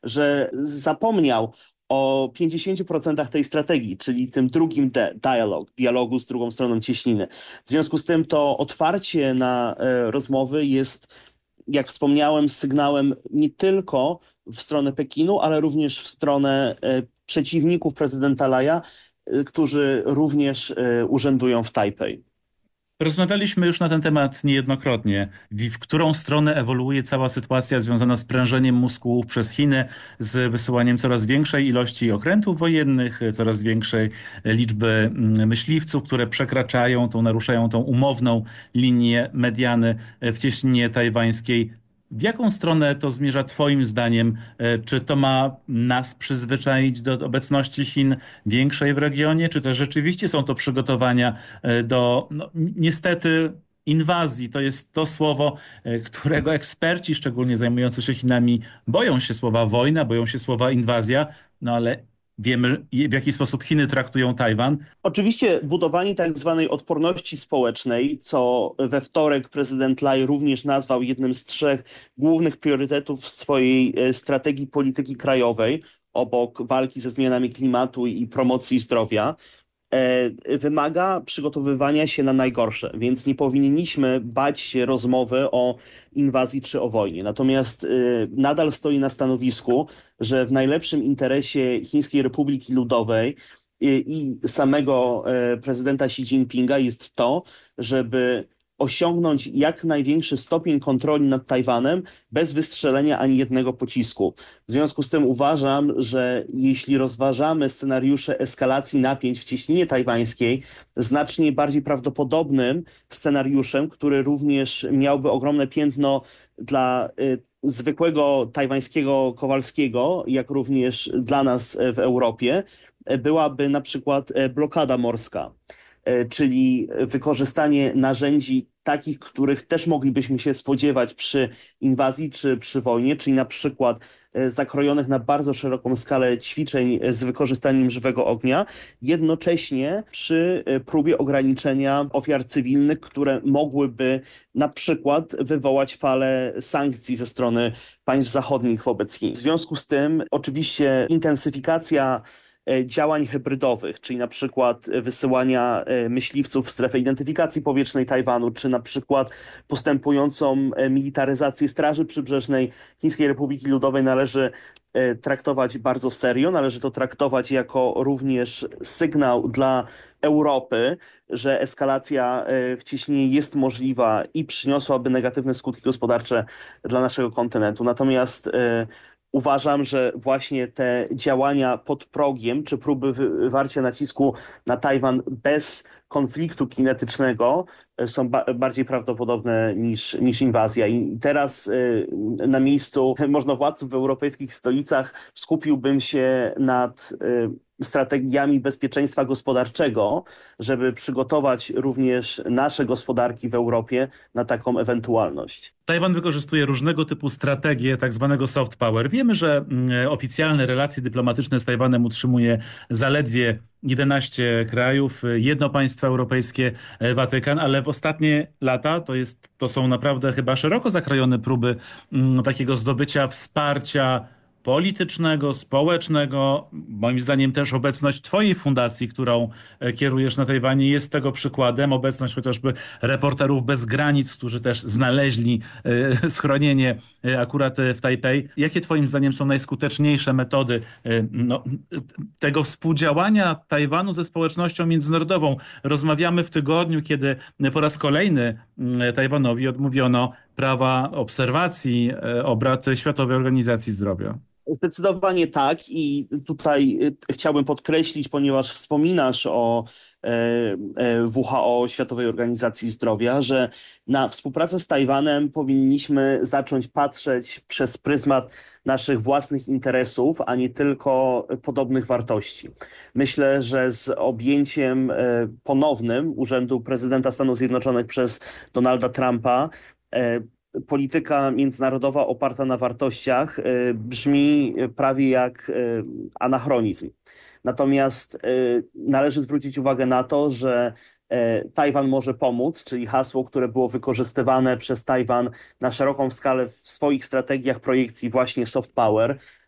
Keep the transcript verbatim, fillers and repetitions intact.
że zapomniał o pięćdziesięciu procentach tej strategii, czyli tym drugim de- dialog, dialogu z drugą stroną cieśniny. W związku z tym to otwarcie na e, rozmowy jest, jak wspomniałem, sygnałem nie tylko w stronę Pekinu, ale również w stronę e, przeciwników prezydenta Laja, e, którzy również e, urzędują w Tajpej. Rozmawialiśmy już na ten temat niejednokrotnie. W w którą stronę ewoluuje cała sytuacja związana z prężeniem muskułów przez Chiny, z wysyłaniem coraz większej ilości okrętów wojennych, coraz większej liczby mm, myśliwców, które przekraczają tą, naruszają tą umowną linię mediany w cieśninie tajwańskiej. W jaką stronę to zmierza Twoim zdaniem? E, Czy to ma nas przyzwyczaić do obecności Chin większej w regionie, czy też rzeczywiście są to przygotowania e, do, no, ni- niestety, inwazji? To jest to słowo, e, którego eksperci, szczególnie zajmujący się Chinami, boją się słowa wojna, boją się słowa inwazja, no ale wiemy, w jaki sposób Chiny traktują Tajwan. Oczywiście budowanie tak zwanej odporności społecznej, co we wtorek prezydent Lai również nazwał jednym z trzech głównych priorytetów swojej e, strategii polityki krajowej, obok walki ze zmianami klimatu i promocji zdrowia, e, wymaga przygotowywania się na najgorsze, więc nie powinniśmy bać się rozmowy o inwazji czy o wojnie. Natomiast e, nadal stoi na stanowisku, że w najlepszym interesie Chińskiej Republiki Ludowej i, i samego e, prezydenta Xi Jinpinga jest to, żeby osiągnąć jak największy stopień kontroli nad Tajwanem bez wystrzelenia ani jednego pocisku. W związku z tym uważam, że jeśli rozważamy scenariusze eskalacji napięć w cieśninie tajwańskiej, znacznie bardziej prawdopodobnym scenariuszem, który również miałby ogromne piętno dla y, zwykłego tajwańskiego Kowalskiego, jak również dla nas e, w Europie, e, byłaby na przykład e, blokada morska, e, czyli wykorzystanie narzędzi takich, których też moglibyśmy się spodziewać przy inwazji czy przy wojnie, czyli na przykład e, zakrojonych na bardzo szeroką skalę ćwiczeń z wykorzystaniem żywego ognia, jednocześnie przy e, próbie ograniczenia ofiar cywilnych, które mogłyby na przykład wywołać falę sankcji ze strony państw zachodnich wobec Chin. W związku z tym oczywiście intensyfikacja e, działań hybrydowych, czyli na przykład wysyłania e, myśliwców w strefę identyfikacji powietrznej Tajwanu, czy na przykład postępującą e, militaryzację Straży Przybrzeżnej Chińskiej Republiki Ludowej należy e, traktować bardzo serio. Należy to traktować jako również sygnał dla Europy, że eskalacja e, w cieśninie jest możliwa i przyniosłaby negatywne skutki gospodarcze dla naszego kontynentu. Natomiast e, uważam, że właśnie te działania pod progiem, czy próby wywarcia nacisku na Tajwan bez konfliktu kinetycznego e, są ba bardziej prawdopodobne niż, niż inwazja. I teraz e, na miejscu możnowładców w europejskich stolicach skupiłbym się nad e, strategiami bezpieczeństwa gospodarczego, żeby przygotować również nasze gospodarki w Europie na taką ewentualność. Tajwan wykorzystuje różnego typu strategie tak zwanego soft power. Wiemy, że mm, oficjalne relacje dyplomatyczne z Tajwanem utrzymuje zaledwie jedenaście krajów, jedno państwo europejskie, e, Watykan, ale w ostatnie lata to jest, to są naprawdę chyba szeroko zakrojone próby mm, takiego zdobycia wsparcia politycznego, społecznego. Moim zdaniem też obecność Twojej fundacji, którą e, kierujesz na Tajwanie, jest tego przykładem. Obecność chociażby Reporterów Bez Granic, którzy też znaleźli e, schronienie e, akurat e, w Tajpej. Jakie Twoim zdaniem są najskuteczniejsze metody e, no, tego współdziałania Tajwanu ze społecznością międzynarodową? Rozmawiamy w tygodniu, kiedy po raz kolejny mm, Tajwanowi odmówiono prawa obserwacji e, obrad Światowej Organizacji Zdrowia. Zdecydowanie tak i tutaj y, chciałbym podkreślić, ponieważ wspominasz o e, e, W H O, Światowej Organizacji Zdrowia, że na współpracę z Tajwanem powinniśmy zacząć patrzeć przez pryzmat naszych własnych interesów, a nie tylko podobnych wartości. Myślę, że z objęciem e, ponownym urzędu prezydenta Stanów Zjednoczonych przez Donalda Trumpa e, polityka międzynarodowa oparta na wartościach y, brzmi prawie jak y, anachronizm. Natomiast y, należy zwrócić uwagę na to, że y, Tajwan może pomóc, czyli hasło, które było wykorzystywane przez Tajwan na szeroką skalę w swoich strategiach projekcji właśnie soft power,